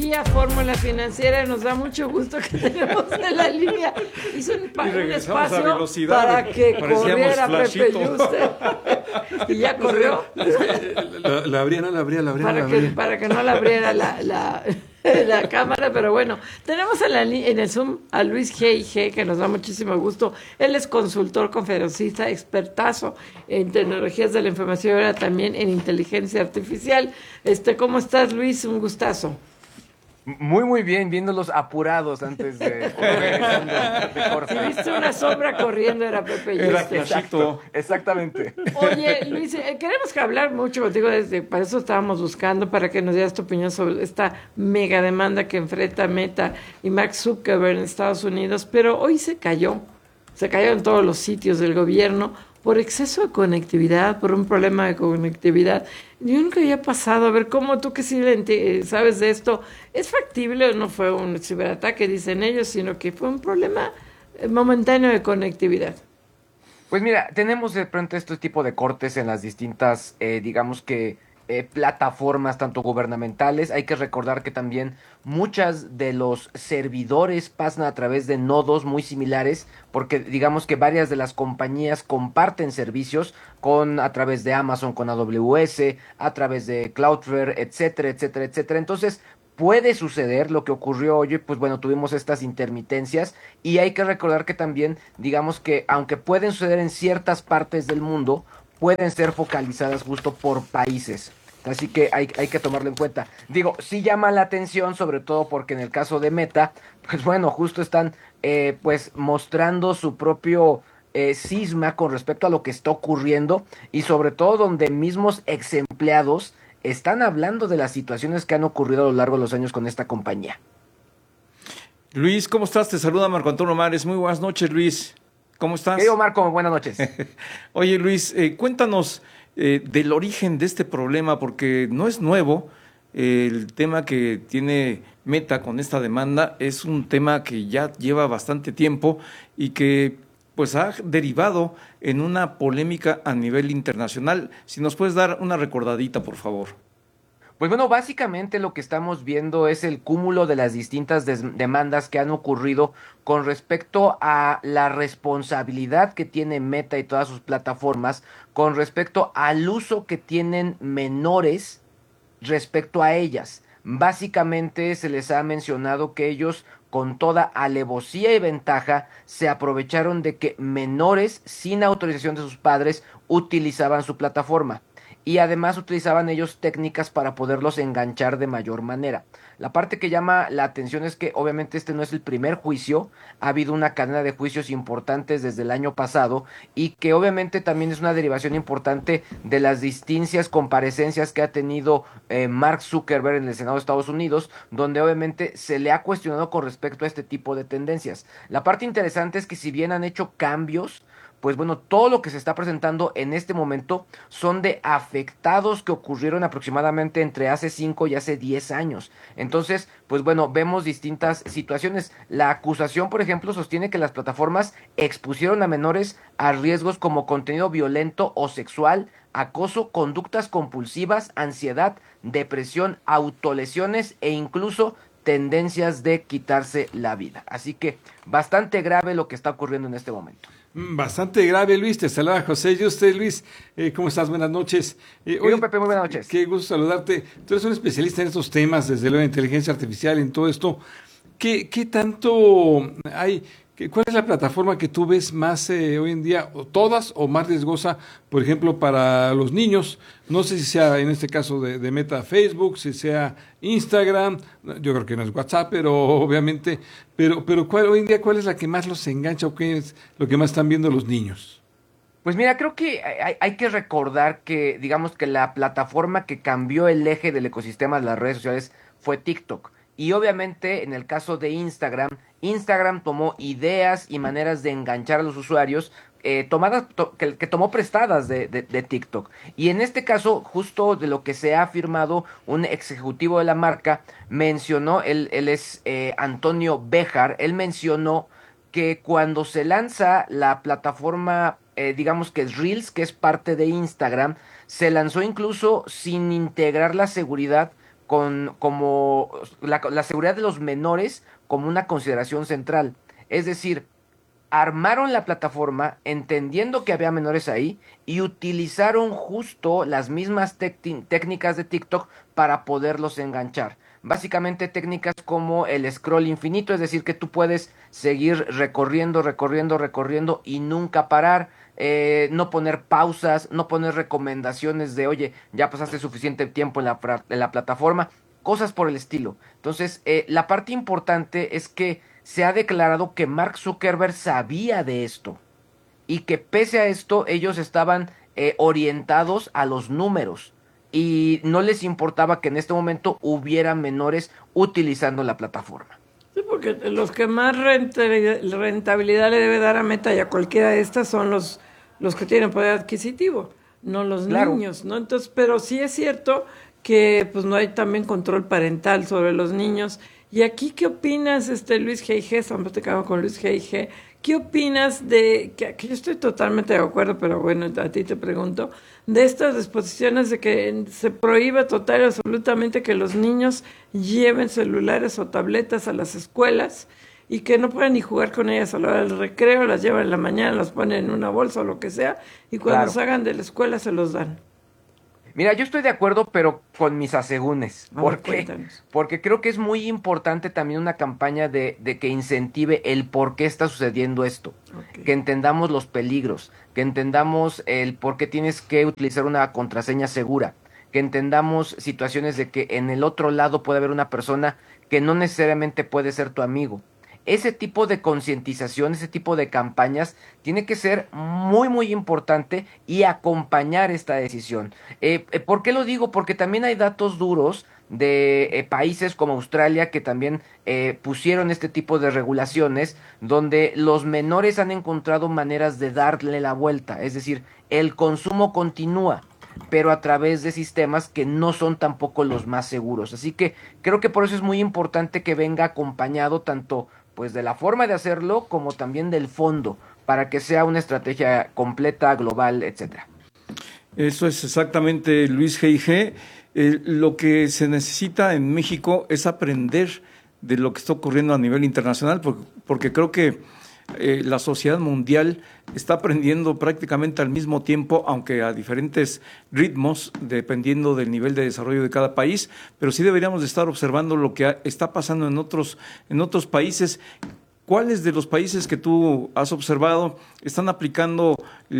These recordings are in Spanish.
Vía Fórmula Financiera. Nos da mucho gusto que tenemos en la línea. Hizo un espacio para que corriera Pepe Yuste. Y ya corrió. La abría. Para que no la abriera la cámara, pero bueno, tenemos en el Zoom a Luis G.I.G., que nos da muchísimo gusto. Él es consultor, conferencista, expertazo en tecnologías de la información y ahora también en inteligencia artificial. ¿Cómo estás, Luis? Un gustazo. Muy bien, viéndolos apurados antes de corte. Si viste una sombra corriendo, era Pepe Yuste. Exactamente. Oye, Luis, queremos que hablar mucho contigo, para eso estábamos buscando, para que nos dieras tu opinión sobre esta mega demanda que enfrenta Meta y Mark Zuckerberg en Estados Unidos, pero hoy se cayó en todos los sitios del gobierno por exceso de conectividad, por un problema de conectividad. Yo nunca había pasado, a ver, ¿cómo tú que sí sabes de esto? ¿Es factible o no fue un ciberataque, dicen ellos, sino que fue un problema momentáneo de conectividad? Pues mira, tenemos de pronto este tipo de cortes en las distintas, plataformas tanto gubernamentales. Hay que recordar que también muchas de los servidores pasan a través de nodos muy similares, porque digamos que varias de las compañías comparten servicios a través de Amazon con AWS, a través de Cloudflare, etcétera. Entonces puede suceder lo que ocurrió hoy, pues bueno, tuvimos estas intermitencias y hay que recordar que también, digamos que aunque pueden suceder en ciertas partes del mundo, pueden ser focalizadas justo por países. Así que hay que tomarlo en cuenta. Digo, sí llama la atención, sobre todo porque en el caso de Meta, pues bueno, justo están pues mostrando su propio cisma con respecto a lo que está ocurriendo y sobre todo donde mismos ex empleados están hablando de las situaciones que han ocurrido a lo largo de los años con esta compañía. Luis, ¿cómo estás? Te saluda Marco Antonio Mares. Muy buenas noches, Luis. ¿Cómo estás? Querido Marco, buenas noches. Oye, Luis, cuéntanos del origen de este problema, porque no es nuevo. El tema que tiene Meta con esta demanda es un tema que ya lleva bastante tiempo y que pues ha derivado en una polémica a nivel internacional. Si nos puedes dar una recordadita, por favor. Pues bueno, básicamente lo que estamos viendo es el cúmulo de las distintas demandas que han ocurrido con respecto a la responsabilidad que tiene Meta y todas sus plataformas, con respecto al uso que tienen menores respecto a ellas. Básicamente se les ha mencionado que ellos, con toda alevosía y ventaja, se aprovecharon de que menores sin autorización de sus padres utilizaban su plataforma. Y además utilizaban ellos técnicas para poderlos enganchar de mayor manera. La parte que llama la atención es que obviamente este no es el primer juicio, ha habido una cadena de juicios importantes desde el año pasado y que obviamente también es una derivación importante de las distintas comparecencias que ha tenido Mark Zuckerberg en el Senado de Estados Unidos, donde obviamente se le ha cuestionado con respecto a este tipo de tendencias. La parte interesante es que si bien han hecho cambios, pues bueno, todo lo que se está presentando en este momento son de afectados que ocurrieron aproximadamente entre hace 5 y hace 10 años. Entonces, pues bueno, vemos distintas situaciones. La acusación, por ejemplo, sostiene que las plataformas expusieron a menores a riesgos como contenido violento o sexual, acoso, conductas compulsivas, ansiedad, depresión, autolesiones e incluso tendencias de quitarse la vida. Así que bastante grave lo que está ocurriendo en este momento. Bastante grave, Luis. Te saluda José. ¿Y usted, Luis? ¿Cómo estás? Buenas noches. Oye, Pepe, muy buenas noches. Qué gusto saludarte. Tú eres un especialista en estos temas, desde luego, de inteligencia artificial, en todo esto. ¿Qué tanto hay? ¿Cuál es la plataforma que tú ves más hoy en día, o todas, o más riesgosa, por ejemplo, para los niños? No sé si sea en este caso de Meta Facebook, si sea Instagram, yo creo que no es WhatsApp, pero obviamente, pero hoy en día, ¿cuál es la que más los engancha o qué es lo que más están viendo los niños? Pues mira, creo que hay que recordar que, digamos que la plataforma que cambió el eje del ecosistema de las redes sociales fue TikTok. Y obviamente en el caso de Instagram tomó ideas y maneras de enganchar a los usuarios que tomó prestadas de TikTok. Y en este caso, justo de lo que se ha afirmado, un ex ejecutivo de la marca mencionó, él es Antonio Béjar, él mencionó que cuando se lanza la plataforma, digamos que es Reels, que es parte de Instagram, se lanzó incluso sin integrar la seguridad como la seguridad de los menores como una consideración central. Es decir, armaron la plataforma entendiendo que había menores ahí y utilizaron justo las mismas técnicas de TikTok para poderlos enganchar. Básicamente técnicas como el scroll infinito, es decir, que tú puedes seguir recorriendo y nunca parar, no poner pausas, no poner recomendaciones de, oye, ya pasaste suficiente tiempo en la plataforma, cosas por el estilo. Entonces, la parte importante es que se ha declarado que Mark Zuckerberg sabía de esto y que pese a esto ellos estaban orientados a los números y no les importaba que en este momento hubiera menores utilizando la plataforma. Sí, porque los que más rentabilidad le debe dar a Meta y a cualquiera de estas son los que tienen poder adquisitivo, no los niños, ¿no? Entonces, pero sí es cierto que pues no hay también control parental sobre los niños. Y aquí, ¿qué opinas, Luis G.I.G.? Estamos platicando con Luis G.I.G. ¿Qué opinas de, que yo estoy totalmente de acuerdo, pero bueno, a ti te pregunto, de estas disposiciones de que se prohíbe total y absolutamente que los niños lleven celulares o tabletas a las escuelas y que no puedan ni jugar con ellas a la hora del recreo, las llevan en la mañana, las ponen en una bolsa o lo que sea, y cuando salgan de la escuela se los dan? Mira, yo estoy de acuerdo, pero con mis asegúnes. ¿Por qué? Cuéntanos. Porque creo que es muy importante también una campaña de que incentive el por qué está sucediendo esto. Okay. Que entendamos los peligros, que entendamos el por qué tienes que utilizar una contraseña segura, que entendamos situaciones de que en el otro lado puede haber una persona que no necesariamente puede ser tu amigo. Ese tipo de concientización, ese tipo de campañas tiene que ser muy muy importante y acompañar esta decisión. ¿Por qué lo digo? Porque también hay datos duros de países como Australia que también pusieron este tipo de regulaciones donde los menores han encontrado maneras de darle la vuelta, es decir, el consumo continúa, pero a través de sistemas que no son tampoco los más seguros. Así que creo que por eso es muy importante que venga acompañado tanto pues de la forma de hacerlo como también del fondo, para que sea una estrategia completa, global, etcétera. Eso es exactamente, Luis G.I.G. Lo que se necesita en México es aprender de lo que está ocurriendo a nivel internacional, porque creo que la sociedad mundial está aprendiendo prácticamente al mismo tiempo, aunque a diferentes ritmos, dependiendo del nivel de desarrollo de cada país, pero sí deberíamos de estar observando lo que está pasando en otros países. ¿Cuáles de los países que tú has observado están aplicando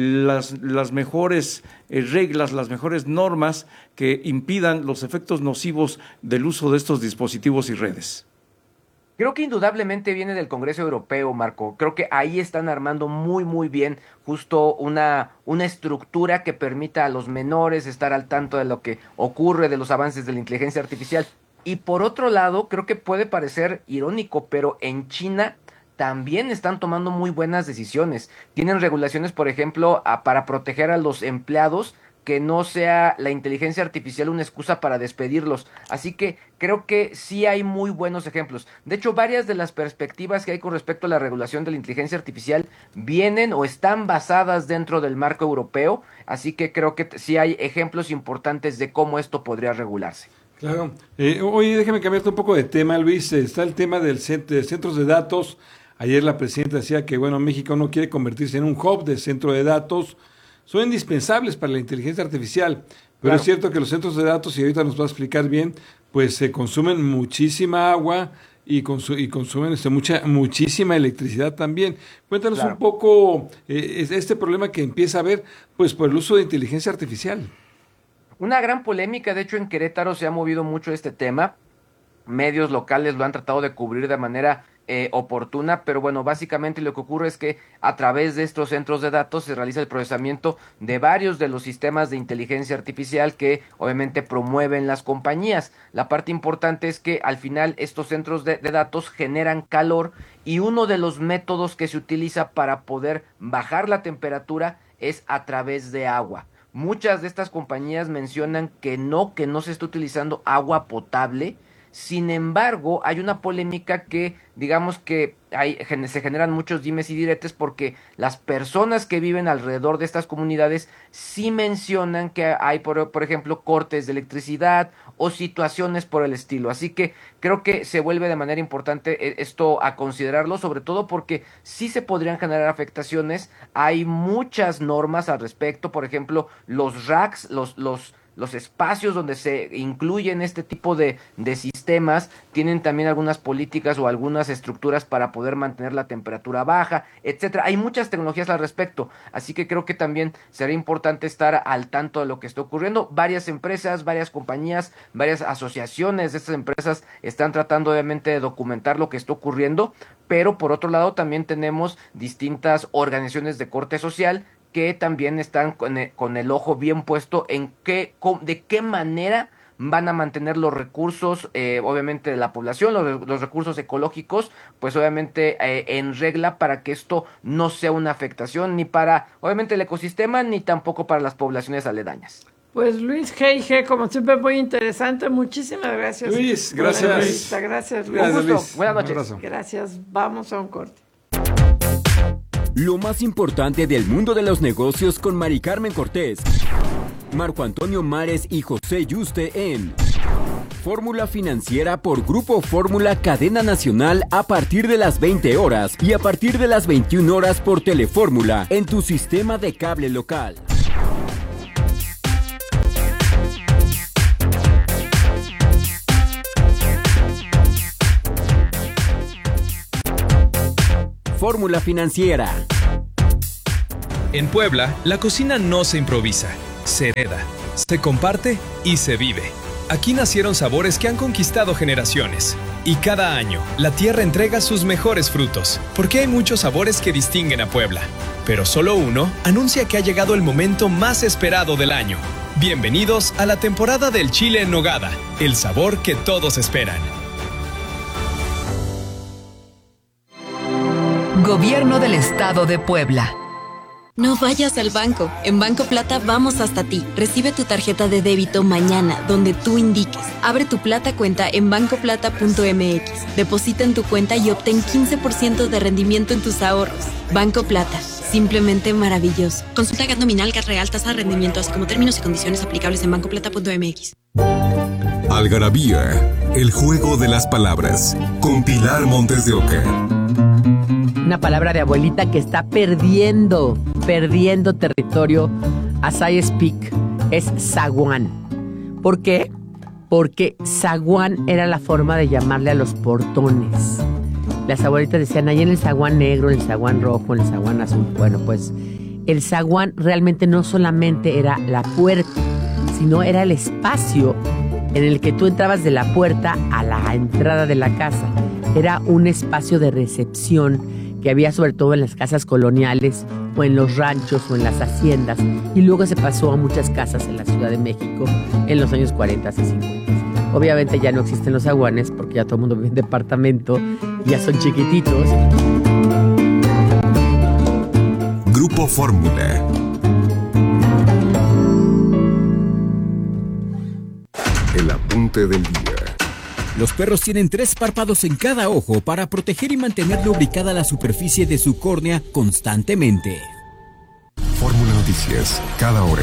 las mejores reglas, las mejores normas que impidan los efectos nocivos del uso de estos dispositivos y redes? Creo que indudablemente viene del Congreso Europeo, Marco. Creo que ahí están armando muy, muy bien justo una estructura que permita a los menores estar al tanto de lo que ocurre, de los avances de la inteligencia artificial. Y por otro lado, creo que puede parecer irónico, pero en China también están tomando muy buenas decisiones. Tienen regulaciones, por ejemplo, para proteger a los empleados, que no sea la inteligencia artificial una excusa para despedirlos. Así que creo que sí hay muy buenos ejemplos. De hecho, varias de las perspectivas que hay con respecto a la regulación de la inteligencia artificial vienen o están basadas dentro del marco europeo. Así que creo que sí hay ejemplos importantes de cómo esto podría regularse. Claro. Oye, déjame cambiarte un poco de tema, Luis. Está el tema de centros de datos. Ayer la presidenta decía que, bueno, México no quiere convertirse en un hub de centro de datos. Son indispensables para la inteligencia artificial, pero claro, es cierto que los centros de datos, y ahorita nos va a explicar bien, pues se consumen muchísima agua y consumen muchísima electricidad también. Cuéntanos un poco este problema que empieza a haber pues por el uso de inteligencia artificial. Una gran polémica, de hecho en Querétaro se ha movido mucho este tema, medios locales lo han tratado de cubrir de manera oportuna, pero bueno, básicamente lo que ocurre es que a través de estos centros de datos se realiza el procesamiento de varios de los sistemas de inteligencia artificial que obviamente promueven las compañías. La parte importante es que al final estos centros de datos generan calor y uno de los métodos que se utiliza para poder bajar la temperatura es a través de agua. Muchas de estas compañías mencionan que no se está utilizando agua potable, Sin embargo, hay una polémica que, digamos que se generan muchos dimes y diretes porque las personas que viven alrededor de estas comunidades sí mencionan que hay, por ejemplo, cortes de electricidad o situaciones por el estilo. Así que creo que se vuelve de manera importante esto a considerarlo, sobre todo porque sí se podrían generar afectaciones. Hay muchas normas al respecto, por ejemplo, los racks, los espacios donde se incluyen este tipo de sistemas tienen también algunas políticas o algunas estructuras para poder mantener la temperatura baja, etcétera. Hay muchas tecnologías al respecto, así que creo que también será importante estar al tanto de lo que está ocurriendo. Varias empresas, varias compañías, varias asociaciones de estas empresas están tratando obviamente de documentar lo que está ocurriendo, pero por otro lado también tenemos distintas organizaciones de corte social que también están con el ojo bien puesto en de qué manera van a mantener los recursos, obviamente de la población, los recursos ecológicos, pues obviamente en regla para que esto no sea una afectación ni para, obviamente, el ecosistema, ni tampoco para las poblaciones aledañas. Pues Luis G.I.G., como siempre, muy interesante. Muchísimas gracias. Luis, gracias. Gracias, Luis. Un gusto. Luis. Buenas noches. Un abrazo. Gracias. Vamos a un corte. Lo más importante del mundo de los negocios con Mari Carmen Cortés, Marco Antonio Mares y José Yuste en Fórmula Financiera por Grupo Fórmula Cadena Nacional a partir de las 20 horas y a partir de las 21 horas por Telefórmula en tu sistema de cable local. Fórmula Financiera. En Puebla, la cocina no se improvisa, se hereda, se comparte y se vive. Aquí nacieron sabores que han conquistado generaciones. Y cada año, la tierra entrega sus mejores frutos, porque hay muchos sabores que distinguen a Puebla. Pero solo uno anuncia que ha llegado el momento más esperado del año. Bienvenidos a la temporada del chile en nogada, el sabor que todos esperan. Gobierno del Estado de Puebla. No vayas al banco. En Banco Plata vamos hasta ti. Recibe tu tarjeta de débito mañana, donde tú indiques. Abre tu Plata cuenta en bancoplata.mx. Deposita en tu cuenta y obtén 15% de rendimiento en tus ahorros. Banco Plata. Simplemente maravilloso. Consulta GAT nominal, GAT real, tasa de rendimiento, así como términos y condiciones aplicables en bancoplata.mx. Algarabía, el juego de las palabras, con Pilar Montes de Oca. Una palabra de abuelita que está perdiendo territorio as I speak, es zaguán. ¿Por qué? Porque zaguán era la forma de llamarle a los portones. Las abuelitas decían, ahí en el zaguán negro, en el zaguán rojo, en el zaguán azul. Bueno, pues el zaguán realmente no solamente era la puerta, sino era el espacio en el que tú entrabas de la puerta a la entrada de la casa. Era un espacio de recepción que había sobre todo en las casas coloniales o en los ranchos o en las haciendas, y luego se pasó a muchas casas en la Ciudad de México en los años 40 y 50. Obviamente ya no existen los zaguanes porque ya todo el mundo vive en departamento y ya son chiquititos. Grupo Fórmula. El apunte del día. Los perros tienen 3 párpados en cada ojo para proteger y mantener lubricada la superficie de su córnea constantemente. Fórmula Noticias, cada hora.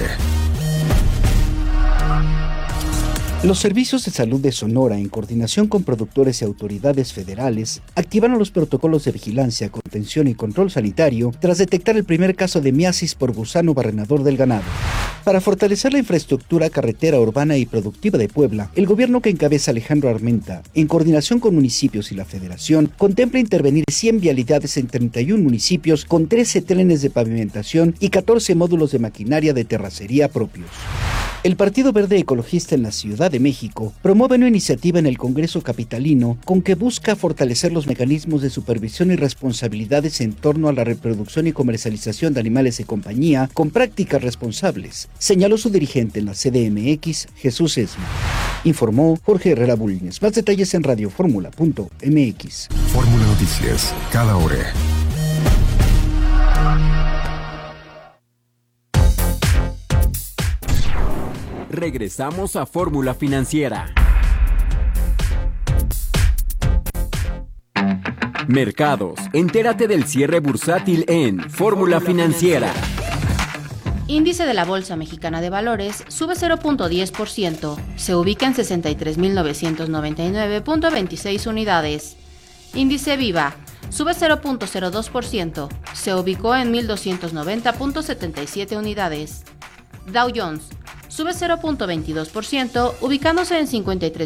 Los servicios de salud de Sonora, en coordinación con productores y autoridades federales, activaron los protocolos de vigilancia, contención y control sanitario tras detectar el primer caso de miasis por gusano barrenador del ganado. Para fortalecer la infraestructura carretera urbana y productiva de Puebla, el gobierno que encabeza Alejandro Armenta, en coordinación con municipios y la Federación, contempla intervenir 100 vialidades en 31 municipios con 13 trenes de pavimentación y 14 módulos de maquinaria de terracería propios. El Partido Verde Ecologista en la Ciudad de México promueve una iniciativa en el Congreso capitalino con que busca fortalecer los mecanismos de supervisión y responsabilidades en torno a la reproducción y comercialización de animales de compañía con prácticas responsables, señaló su dirigente en la CDMX, Jesús Esma. Informó Jorge Herrera Bulnes. Más detalles en radioformula.mx. Fórmula Noticias, cada hora. Regresamos a Fórmula Financiera. Mercados. Entérate del cierre bursátil en Fórmula Financiera. Índice de la Bolsa Mexicana de Valores sube 0.10%, se ubica en 63.999.26 unidades. Índice Viva sube 0.02%, se ubicó en 1.290.77 unidades. Dow Jones sube 0.22%, ubicándose en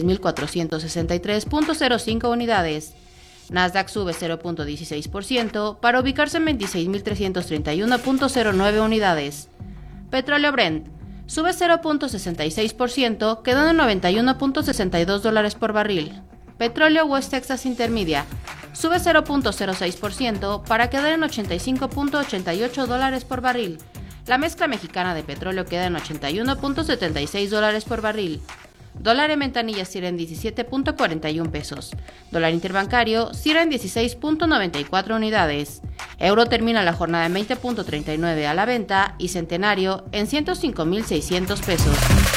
53.463.05 unidades. Nasdaq sube 0.16% para ubicarse en 26.331.09 unidades. Petróleo Brent sube 0.66%, quedando en $91.62 por barril. Petróleo West Texas Intermedia sube 0.06% para quedar en $85.88 por barril. La mezcla mexicana de petróleo queda en $81.76 por barril. Dólar en ventanilla cierra en 17.41 pesos. Dólar interbancario cierra en 16.94 unidades. Euro termina la jornada en 20.39 a la venta y centenario en 105.600 pesos.